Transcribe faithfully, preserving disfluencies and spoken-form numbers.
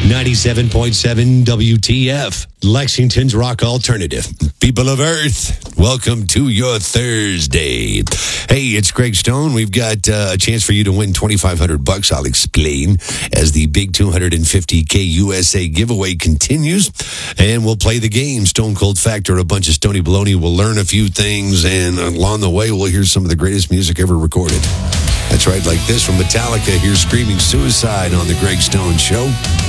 ninety-seven point seven W T F, Lexington's Rock Alternative. People of Earth, welcome to your Thursday. Hey, it's Greg Stone. We've got uh, a chance for you to win twenty-five hundred bucks. I'll explain as the big two hundred fifty K U S A giveaway continues. And we'll play the game, Stone Cold Factor, a bunch of Stony Baloney. We'll learn a few things, and along the way, we'll hear some of the greatest music ever recorded. That's right, like this from Metallica. Here's Screaming Suicide on The Greg Stone Show.